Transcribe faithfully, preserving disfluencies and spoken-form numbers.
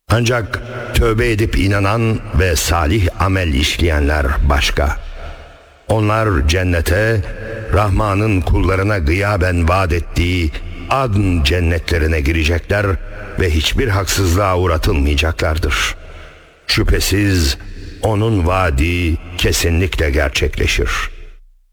Ancak tövbe edip inanan ve salih amel işleyenler başka. Onlar cennete, Rahman'ın kullarına gıyaben vaat ettiği adn cennetlerine girecekler ve hiçbir haksızlığa uğratılmayacaklardır. Şüphesiz onun vaadi kesinlikle gerçekleşir.